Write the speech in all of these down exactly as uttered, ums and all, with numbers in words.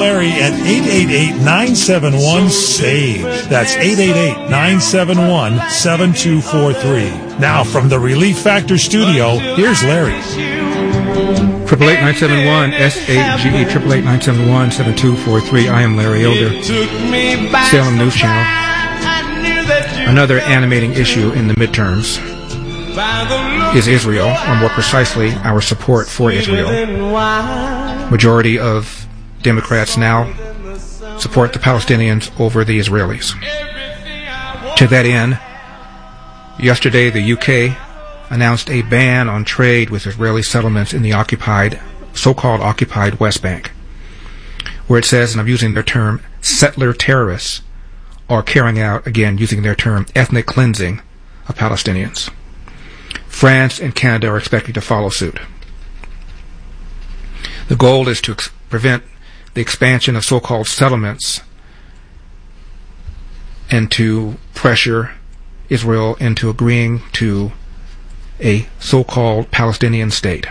Larry at eight eight eight, nine seven one, SAGE. That's eight eight eight, nine seven one, seven two four three. Now, from the Relief Factor studio, here's Larry. Triple eight nine seven one S A G E triple eight nine seven one seven two four three. I am Larry Elder. Salem News Channel. Another animating issue in the midterms is Israel, or more precisely, our support for Israel. Majority of Democrats now support the Palestinians over the Israelis. To that end, yesterday the U K announced a ban on trade with Israeli settlements in the occupied, so-called occupied West Bank, where it says, and I'm using their term, settler terrorists are carrying out, again, using their term, ethnic cleansing of Palestinians. France and Canada are expected to follow suit. The goal is to ex- prevent the expansion of so-called settlements and to pressure Israel into agreeing to a so-called Palestinian state.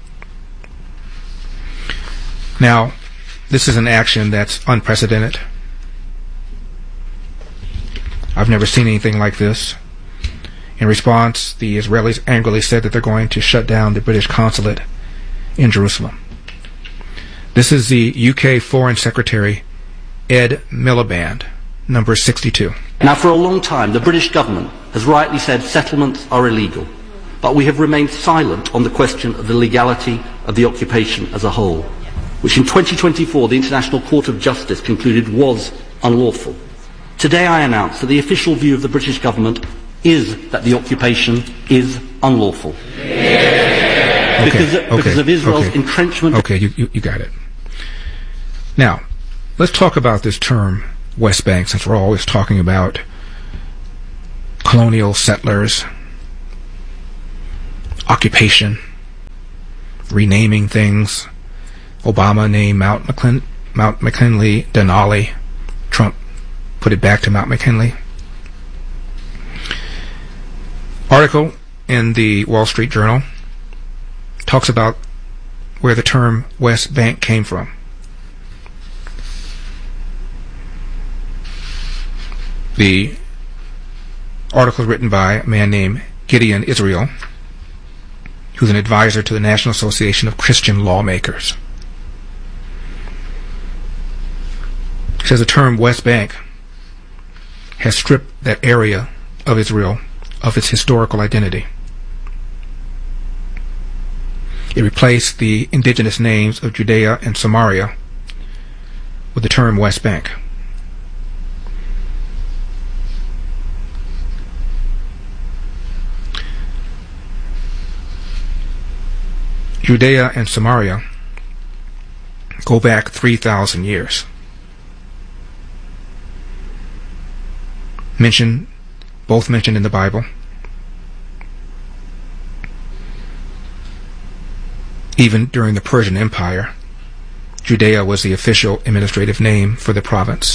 Now, this is an action that's unprecedented. I've never seen anything like this. In response, the Israelis angrily said that they're going to shut down the British consulate in Jerusalem. This is the U K Foreign Secretary Ed Miliband, number sixty-two. Now, for a long time, the British government has rightly said settlements are illegal, but we have remained silent on the question of the legality of the occupation as a whole, which in twenty twenty-four the International Court of Justice concluded was unlawful. Today I announce that the official view of the British government is that the occupation is unlawful. Yeah. Because, okay, because okay, of Israel's okay. entrenchment. Okay, you, you, you got it. Now, let's talk about this term, West Bank, since we're always talking about colonial settlers, occupation, renaming things. Obama named Mount McKin- Mount McKinley Denali. Trump put it back to Mount McKinley. Article in the Wall Street Journal talks about where the term West Bank came from. The article is written by a man named Gideon Israel, who's an advisor to the National Association of Christian Lawmakers. It says the term West Bank has stripped that area of Israel of its historical identity. It replaced the indigenous names of Judea and Samaria with the term West Bank. Judea and Samaria go back three thousand years. Mentioned, both mentioned in the Bible. Even during the Persian Empire, Judea was the official administrative name for the province.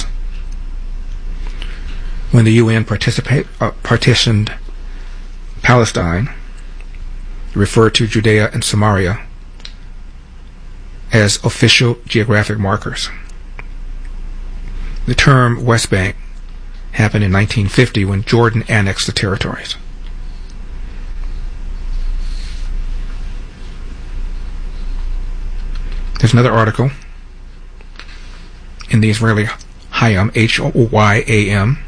When the U N participate, uh, partitioned Palestine, it referred to Judea and Samaria as official geographic markers. The term West Bank happened in nineteen fifty when Jordan annexed the territories. There's another article in the Israeli Hayam, H O Y A M.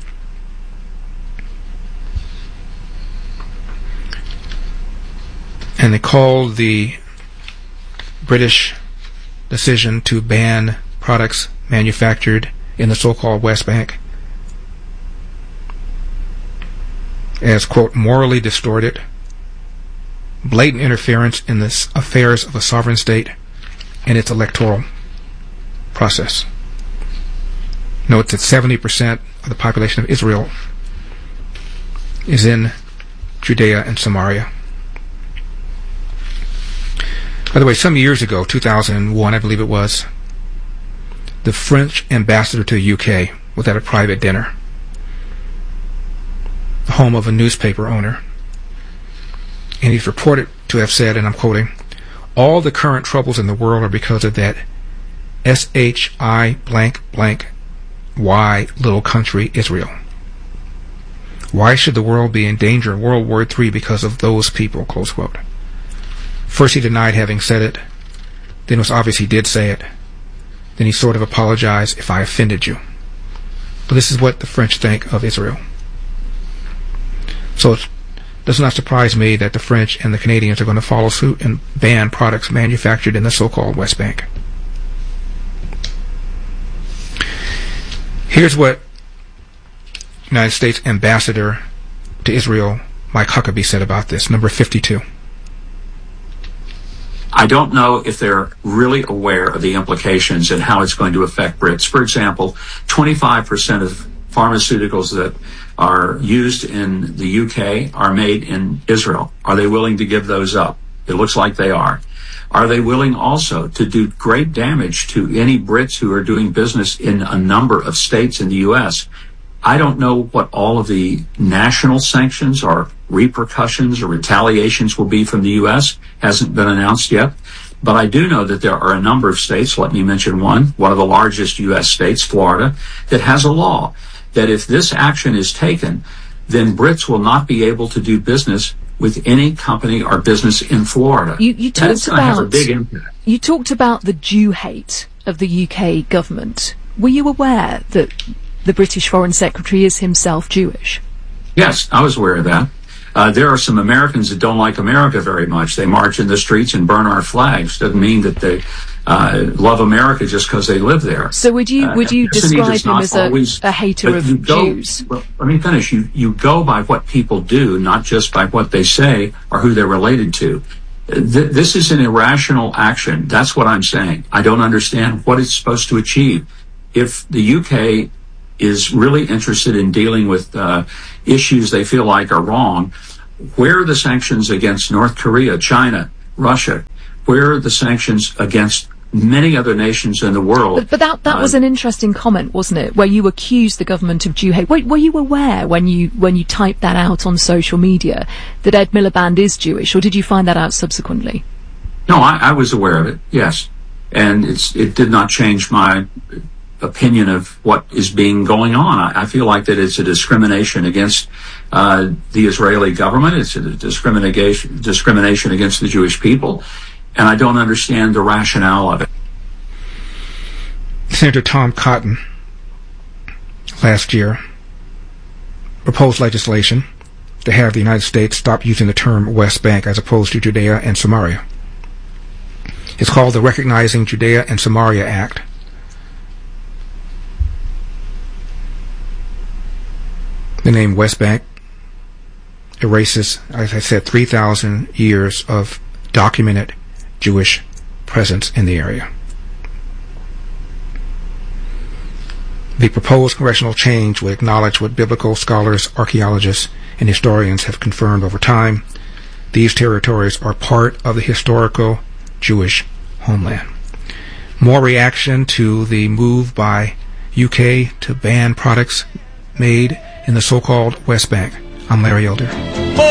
And they call the British decision to ban products manufactured in the so-called West Bank as, quote, morally distorted, blatant interference in the affairs of a sovereign state and its electoral process. Note that seventy percent of the population of Israel is in Judea and Samaria. By the way, some years ago, two thousand one, I believe it was, the French ambassador to the U K was at a private dinner, the home of a newspaper owner, and he's reported to have said, and I'm quoting, "All the current troubles in the world are because of that S H I blank blank Y little country Israel. Why should the world be in danger of World War Three because of those people? Close quote. First he denied having said it. Then it was obvious he did say it. Then he sort of apologized if I offended you. But this is what the French think of Israel. So it does not surprise me that the French and the Canadians are going to follow suit and ban products manufactured in the so-called West Bank. Here's what United States Ambassador to Israel Mike Huckabee said about this. Number fifty-two. I don't know if they're really aware of the implications and how it's going to affect Brits. For example, twenty-five percent of pharmaceuticals that are used in the U K are made in Israel. Are they willing to give those up? It looks like they are. Are they willing also to do great damage to any Brits who are doing business in a number of states in the U S? I don't know what all of the national sanctions or repercussions or retaliations will be from the U S. Hasn't been announced yet. But I do know that there are a number of states, let me mention one, one of the largest U S states, Florida, that has a law that if this action is taken, then Brits will not be able to do business with any company or business in Florida. You, you talked That's about have a big impact. You talked about the Jew hate of the U K government. Were you aware that the British Foreign Secretary is himself Jewish? Yes, I was aware of that. Uh, there are some Americans that don't like America very much. They march in the streets and burn our flags. Doesn't mean that they uh, love America just because they live there. So would you would you uh, describe him as a, always, a hater of go, Jews? Well, let me finish. You you go by what people do, not just by what they say or who they're related to. Th- this is an irrational action. That's what I'm saying. I don't understand what it's supposed to achieve. If the U K is really interested in dealing with uh, issues they feel like are wrong, where are the sanctions against North Korea, China, Russia? Where are the sanctions against many other nations in the world? But, but that, that uh, was an interesting comment, wasn't it? Where you accused the government of Jew hate. Were, were you aware when you when you typed that out on social media that Ed Miliband is Jewish, or did you find that out subsequently? No, I, I was aware of it, yes. And it's it did not change my opinion of what is being going on. I, I feel like that it's a discrimination against uh, the Israeli government. It's a discrimination discrimination against the Jewish people, and I don't understand the rationale of it. Senator Tom Cotton last year proposed legislation to have the United States stop using the term West Bank as opposed to Judea and Samaria. It's called the Recognizing Judea and Samaria Act. The name West Bank erases, as I said, three thousand years of documented Jewish presence in the area. The proposed congressional change would acknowledge what biblical scholars, archaeologists, and historians have confirmed over time. These territories are part of the historical Jewish homeland. More reaction to the move by U K to ban products made in the so-called West Bank. I'm Larry Elder.